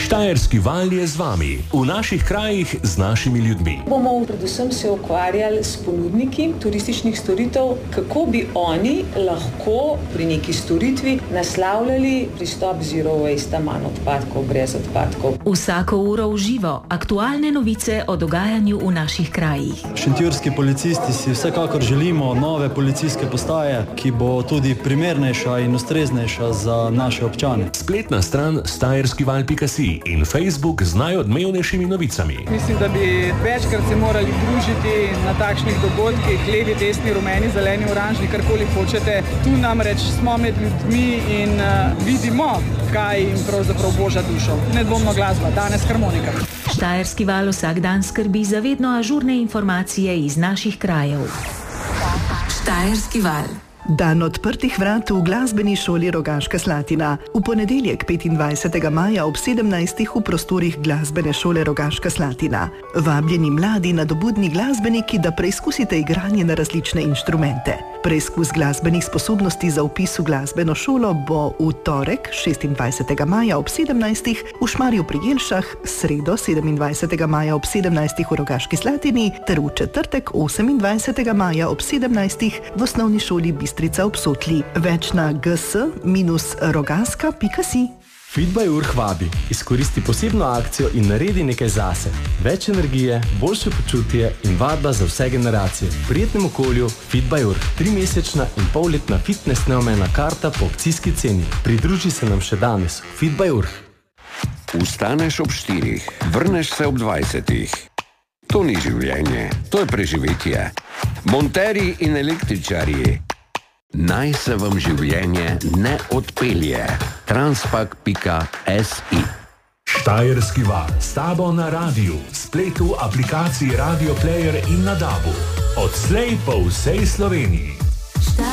Štajerski val je z vami, v naših krajih z našimi ljudmi. Bomo predvsem se ukvarjali s ponudniki turističnih storitev, kako bi oni lahko pri neki storitvi naslavljali pristop zero waste, manj odpadkov, brez odpadkov. Vsako uro v živo, aktualne novice o dogajanju v naših krajih. Šentjurski policisti si vsekakor želimo nove policijske postaje, ki bo tudi primernejša in ustreznejša za naše občane. Spletna stran štajerskival.si in Facebook z najodmevnejšimi novicami. Mislim, da bi večkrat se morali družiti na takšnih dogodkih, levi, desni, rumeni, zeleni, oranžni, karkoli hočete. Tu namreč smo med ljudmi in vidimo, kaj jim pravzaprav boža dušo. Nedvomno glasba, danes harmonika. Štajerski val vsak dan skrbi za vedno ažurne informacije iz naših krajev. Štajerski val. Dan odprtih vrat v glasbeni šoli Rogaška Slatina. V ponedeljek 25. maja ob 17. v prostorih glasbene šole Rogaška Slatina. Vabljeni mladi nadobudni glasbeniki, da preizkusite igranje na različne inštrumente. Preizkus glasbenih sposobnosti za vpis v glasbeno šolo bo v torek 26. maja ob 17. v Šmarju pri Jelšah, sredo 27. maja ob 17. v Rogaški Slatini ter v četrtek 28. maja ob 17. v osnovni šoli Bistrica ob Sotli. Več na gs-rogaska.si. Fit by Urh vabi, izkoristi posebno akcijo in naredi nekaj zase. Več energije, boljše počutje in vadba za vse generacije. V prijetnem okolju Fit by Urh. 3-mesečna in polletna fitness neomejna karta po akcijski ceni. Pridruži se nam še danes. Fit by Urh. Vstaneš ob 4, vrneš se ob 20. To ni življenje, to je preživetje. Monterji in električarji. Naj se vam življenje ne odpelje. Transpak.si. Štajerski val s tabo na radiju, spletu, aplikaciji Radio Player in na DAB-u. Odslej po vsej Sloveniji.